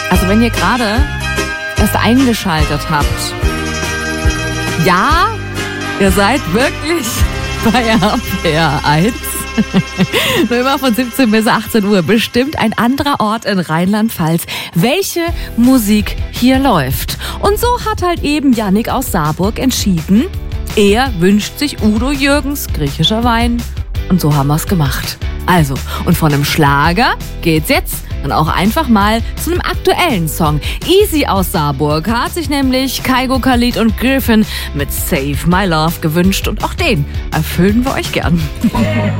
Also wenn ihr gerade erst eingeschaltet habt, ja, ihr seid wirklich bei RPR 1. Nur immer von 17 bis 18 Uhr. Bestimmt ein anderer Ort in Rheinland-Pfalz, welche Musik hier läuft. Und so hat halt eben Yannick aus Saarburg entschieden, er wünscht sich Udo Jürgens griechischer Wein. Und so haben wir es gemacht. Also, und von einem Schlager geht's jetzt dann auch einfach mal zu einem aktuellen Song. Easy aus Saarburg hat sich nämlich Kygo, Khalid und Griffin mit Save My Love gewünscht. Und auch den erfüllen wir euch gern.